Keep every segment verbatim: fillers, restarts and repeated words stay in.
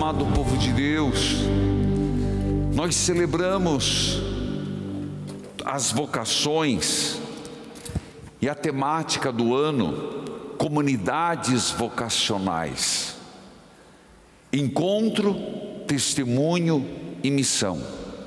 amado povo de Deus, nós celebramos as vocações e a temática do ano, comunidades vocacionais, encontro, testemunho e missão.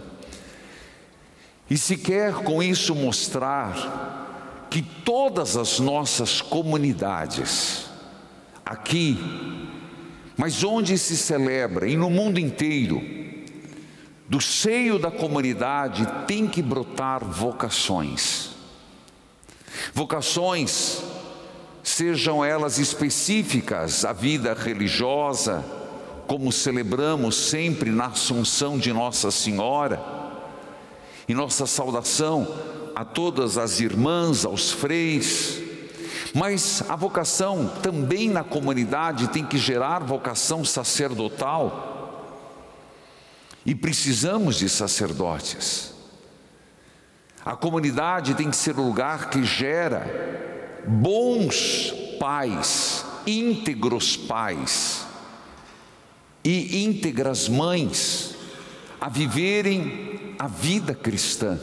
E se quer com isso mostrar que todas as nossas comunidades, aqui, mas onde se celebra, e no mundo inteiro, do seio da comunidade tem que brotar vocações. Vocações, sejam elas específicas à vida religiosa, como celebramos sempre na Assunção de Nossa Senhora, e nossa saudação a todas as irmãs, aos freis, mas a vocação também na comunidade tem que gerar vocação sacerdotal, e precisamos de sacerdotes. A comunidade tem que ser o lugar que gera bons pais, íntegros pais e íntegras mães a viverem a vida cristã.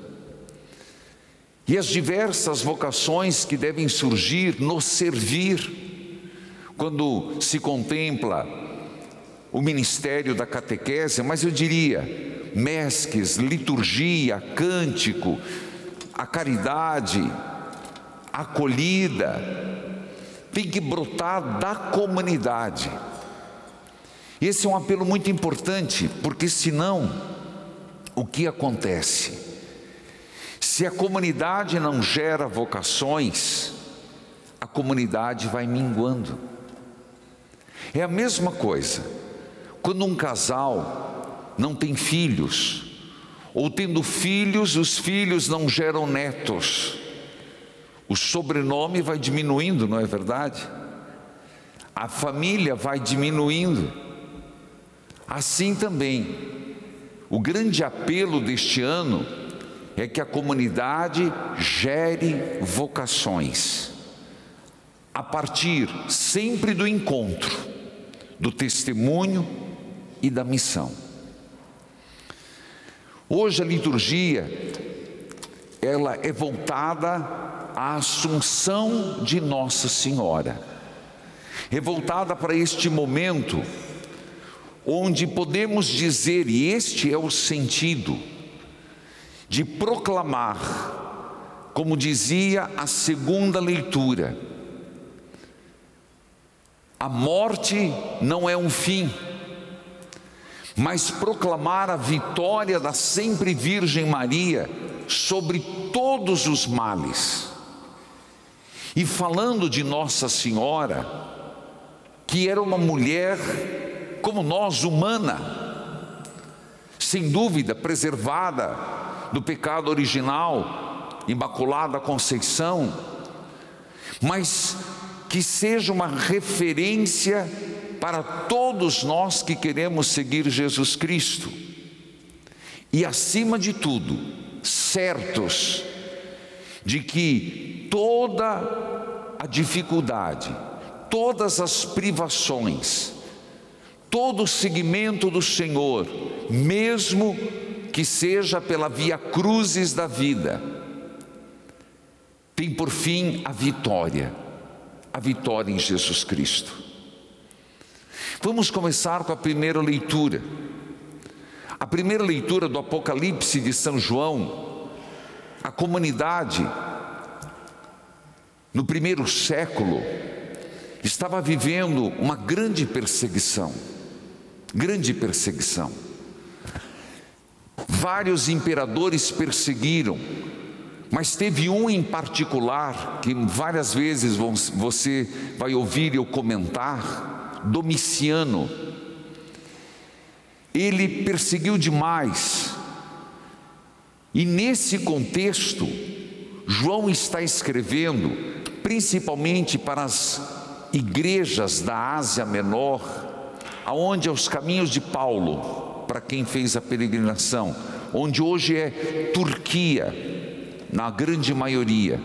E as diversas vocações que devem surgir no servir, quando se contempla o ministério da catequese, mas eu diria, mesques, liturgia, cântico, a caridade, a acolhida, tem que brotar da comunidade. Esse é um apelo muito importante, porque senão, o que acontece? Se a comunidade não gera vocações, a comunidade vai minguando. É a mesma coisa quando um casal não tem filhos, ou tendo filhos, os filhos não geram netos. O sobrenome vai diminuindo, não é verdade? A família vai diminuindo. Assim também, o grande apelo deste ano é que a comunidade gere vocações, a partir sempre do encontro, do testemunho e da missão. Hoje a liturgia, ela é voltada à Assunção de Nossa Senhora, é voltada para este momento, onde podemos dizer, e este é o sentido, de proclamar, como dizia a segunda leitura, a morte não é um fim, mas proclamar a vitória da sempre Virgem Maria sobre todos os males. E falando de Nossa Senhora, que era uma mulher como nós, humana, sem dúvida preservada do pecado original, Imaculada Conceição, mas que seja uma referência para todos nós que queremos seguir Jesus Cristo, e acima de tudo, certos de que toda a dificuldade, todas as privações, todo o seguimento do Senhor, mesmo que seja pela via cruzes da vida, tem por fim a vitória, a vitória em Jesus Cristo. Vamos começar com a primeira leitura. A primeira leitura do Apocalipse de São João, a comunidade, no primeiro século, estava vivendo uma grande perseguição, grande perseguição. Vários imperadores perseguiram, mas teve um em particular, que várias vezes você vai ouvir eu comentar, Domiciano. Ele perseguiu demais, e nesse contexto, João está escrevendo, principalmente para as igrejas da Ásia Menor, aonde é os caminhos de Paulo, para quem fez a peregrinação, onde hoje é Turquia, na grande maioria.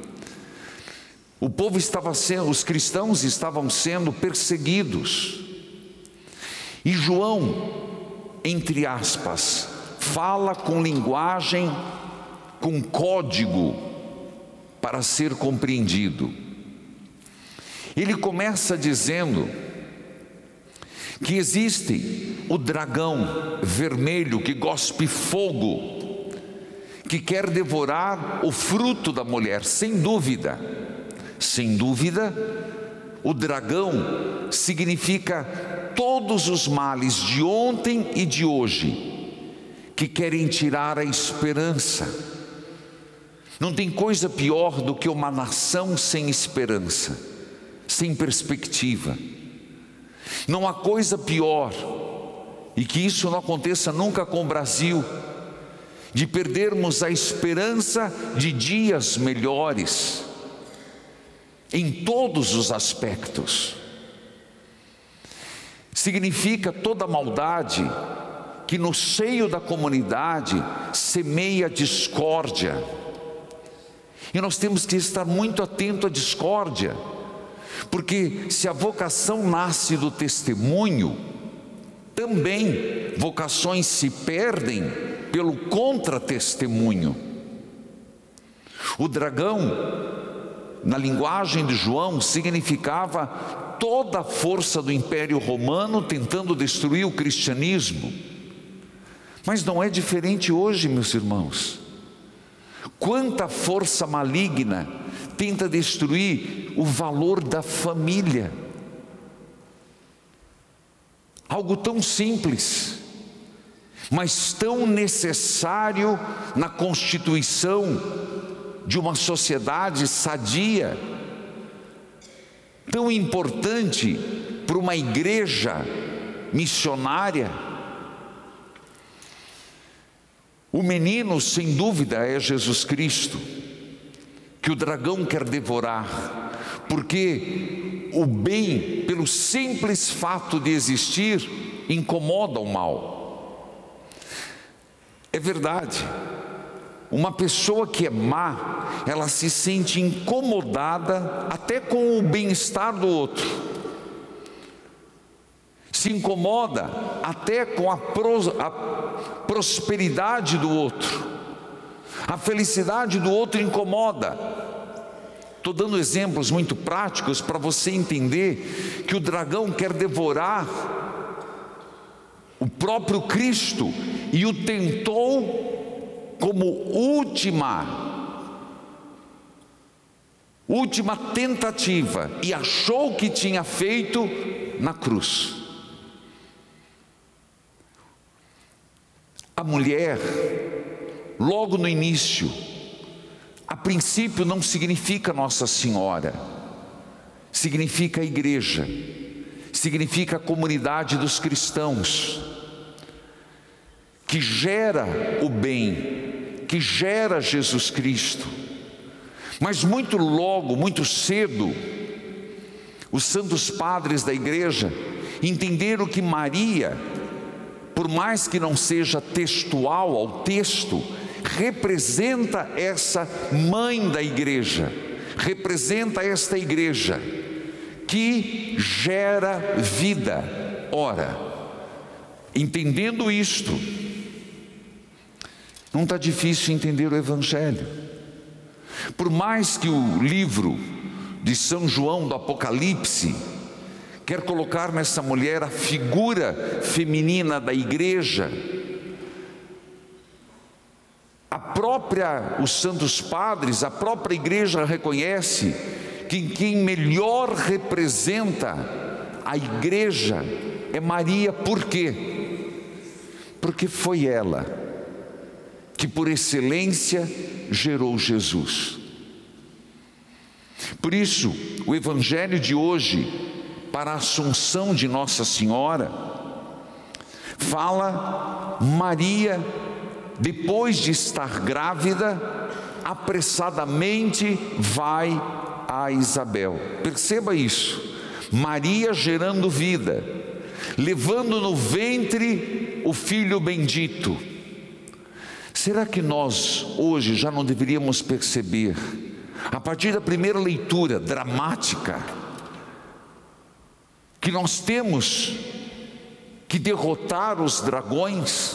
O povo estava sendo, os cristãos estavam sendo perseguidos. E João, entre aspas, fala com linguagem, com código para ser compreendido. Ele começa dizendo que existe o dragão vermelho que gospe fogo, que quer devorar o fruto da mulher, sem dúvida. Sem dúvida, o dragão significa todos os males de ontem e de hoje, que querem tirar a esperança. Não tem coisa pior do que uma nação sem esperança, sem perspectiva. Não há coisa pior, e que isso não aconteça nunca com o Brasil, de perdermos a esperança de dias melhores, em todos os aspectos. Significa toda maldade que no seio da comunidade semeia discórdia. E nós temos que estar muito atento à discórdia, porque se a vocação nasce do testemunho, também vocações se perdem pelo contra-testemunho. O dragão, na linguagem de João, significava toda a força do Império Romano tentando destruir o cristianismo. Mas não é diferente hoje, meus irmãos. Quanta força maligna tenta destruir o valor da família. Algo tão simples, mas tão necessário na constituição de uma sociedade sadia, tão importante para uma igreja missionária. O menino, sem dúvida, é Jesus Cristo, que o dragão quer devorar, porque o bem, pelo simples fato de existir, incomoda o mal. É verdade, uma pessoa que é má, ela se sente incomodada até com o bem-estar do outro, se incomoda até com a, pros, a prosperidade do outro, a felicidade do outro incomoda. Estou dando exemplos muito práticos para você entender que o dragão quer devorar o próprio Cristo e o tentou como última, última tentativa, e achou que tinha feito na cruz. A mulher, logo no início, a princípio não significa Nossa Senhora, significa a igreja, significa a comunidade dos cristãos, que gera o bem, que gera Jesus Cristo. Mas muito logo, muito cedo, os santos padres da igreja entenderam que Maria, por mais que não seja textual ao texto, representa essa mãe da igreja, representa esta igreja que gera vida. Ora, entendendo isto, não está difícil entender o Evangelho. Por mais que o livro de São João do Apocalipse quer colocar nessa mulher a figura feminina da igreja, a própria, os santos padres, a própria igreja reconhece que quem melhor representa a igreja é Maria. Por quê? Porque foi ela que por excelência gerou Jesus. Por isso, o Evangelho de hoje, para a Assunção de Nossa Senhora, fala Maria, depois de estar grávida, apressadamente vai a Isabel. Perceba isso, Maria gerando vida, levando no ventre o filho bendito. Será que nós hoje já não deveríamos perceber, a partir da primeira leitura dramática, que nós temos que derrotar os dragões,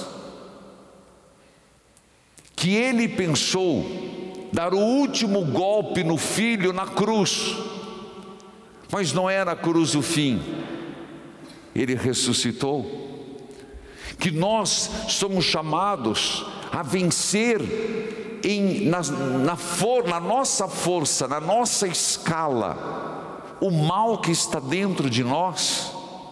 que ele pensou dar o último golpe no filho na cruz, mas não era a cruz o fim, ele ressuscitou. Que nós somos chamados a vencer em, na, na, for, na nossa força, na nossa escala, o mal que está dentro de nós,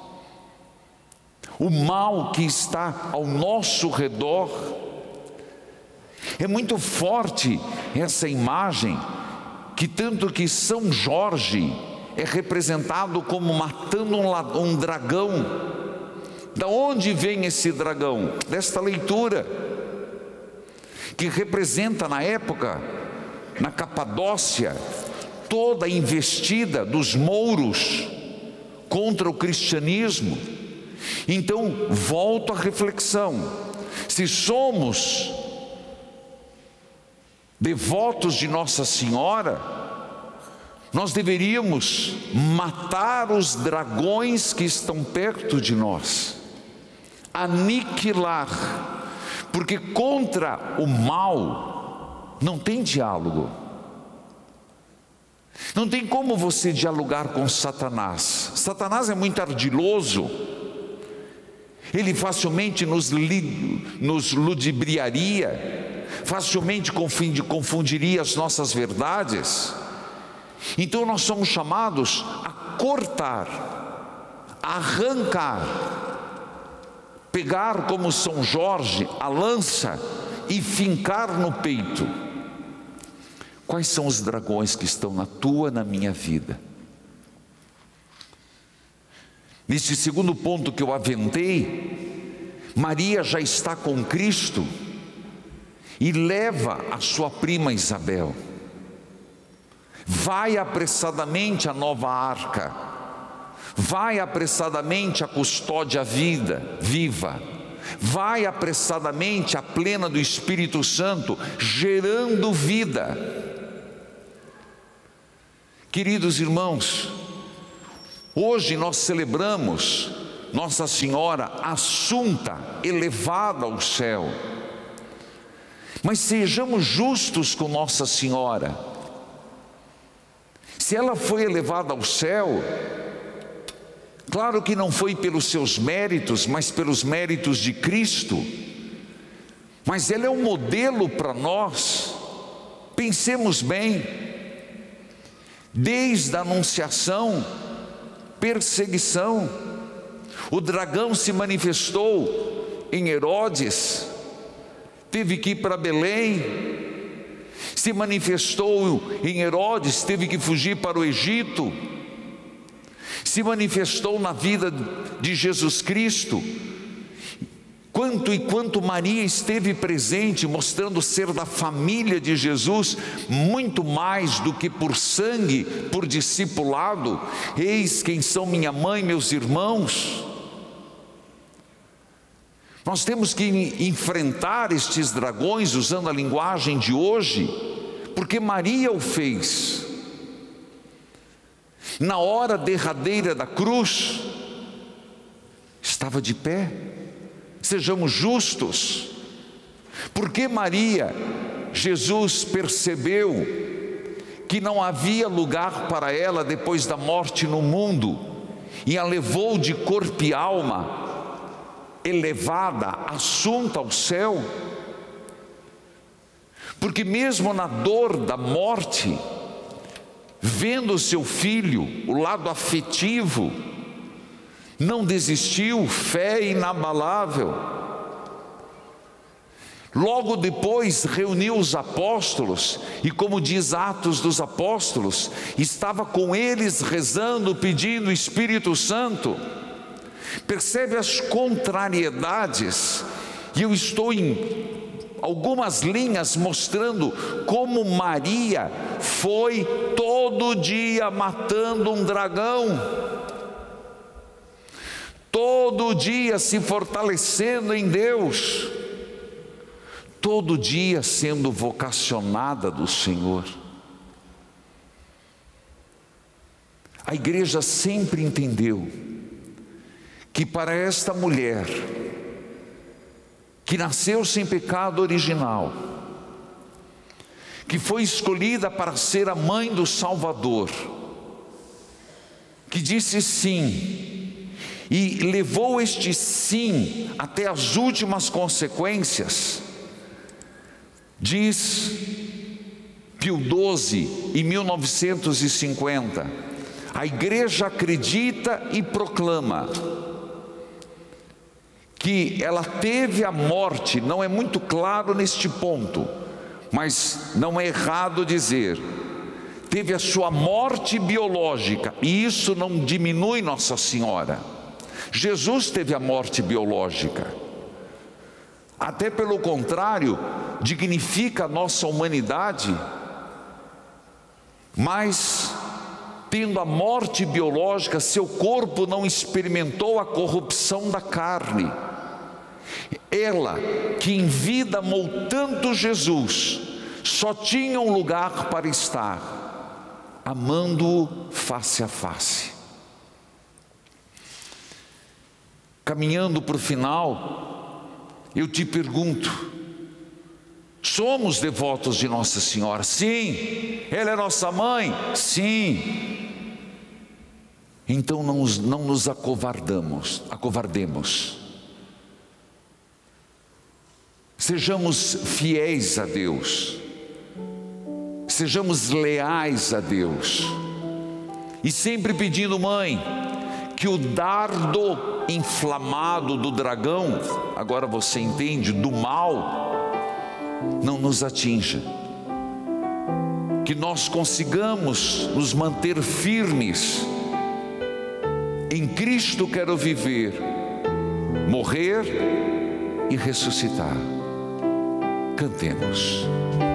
o mal que está ao nosso redor. É muito forte essa imagem, que tanto que São Jorge é representado como matando um, um dragão. Da onde vem esse dragão? Desta leitura, que representa na época, na Capadócia, toda a investida dos mouros contra o cristianismo. Então, volto à reflexão: se somos devotos de Nossa Senhora, nós deveríamos matar os dragões que estão perto de nós, aniquilar, porque contra o mal não tem diálogo. Não tem como você dialogar com Satanás. Satanás é muito ardiloso, ele facilmente nos, nos ludibriaria, facilmente confundiria as nossas verdades. Então nós somos chamados a cortar, a arrancar, pegar como São Jorge a lança e fincar no peito. Quais são os dragões que estão na tua, na minha vida? Neste segundo ponto que eu aventei, Maria já está com Cristo e leva a sua prima Isabel. Vai apressadamente à nova arca, vai apressadamente à custódia vida, viva, vai apressadamente à plena do Espírito Santo, gerando vida. Queridos irmãos, hoje nós celebramos Nossa Senhora Assunta, elevada ao céu, mas sejamos justos com Nossa Senhora. Se ela foi elevada ao céu, claro que não foi pelos seus méritos, mas pelos méritos de Cristo, mas ela é um modelo para nós. Pensemos bem, desde a anunciação, perseguição, o dragão se manifestou em Herodes, teve que ir para Belém, se manifestou em Herodes, teve que fugir para o Egito, se manifestou na vida de Jesus Cristo. Quanto e quanto Maria esteve presente, mostrando ser da família de Jesus, muito mais do que por sangue, por discipulado. Eis quem são minha mãe, meus irmãos. Nós temos que enfrentar estes dragões usando a linguagem de hoje, porque Maria o fez. Na hora derradeira da cruz, estava de pé. Sejamos justos. Porque Maria, Jesus percebeu que não havia lugar para ela depois da morte no mundo, e a levou de corpo e alma, elevada, assunta ao céu. Porque mesmo na dor da morte, vendo o seu filho, o lado afetivo, não desistiu, fé inabalável. Logo depois reuniu os apóstolos, e como diz Atos dos Apóstolos, estava com eles rezando, pedindo o Espírito Santo. Percebe as contrariedades, e eu estou em algumas linhas mostrando como Maria foi todo dia matando um dragão, todo dia se fortalecendo em Deus, todo dia sendo vocacionada do Senhor. A igreja sempre entendeu que que para esta mulher, que nasceu sem pecado original, que foi escolhida para ser a mãe do Salvador, que disse sim, e levou este sim até as últimas consequências, diz Pio doze, em mil novecentos e cinquenta, a igreja acredita e proclama que ela teve a morte, não é muito claro neste ponto, mas não é errado dizer, teve a sua morte biológica, e isso não diminui Nossa Senhora. Jesus teve a morte biológica, até pelo contrário, dignifica a nossa humanidade, mas tendo a morte biológica, seu corpo não experimentou a corrupção da carne. Ela, que em vida amou tanto Jesus, só tinha um lugar para estar, amando-o face a face. Caminhando para o final, eu te pergunto, somos devotos de Nossa Senhora? Sim. Ela é nossa mãe? Sim. Então não, não nos acovardamos, acovardemos. Sejamos fiéis a Deus, sejamos leais a Deus, e sempre pedindo, mãe, que o dardo inflamado do dragão, agora você entende, do mal, não nos atinja, que nós consigamos nos manter firmes. Em Cristo quero viver, morrer e ressuscitar. Cantemos.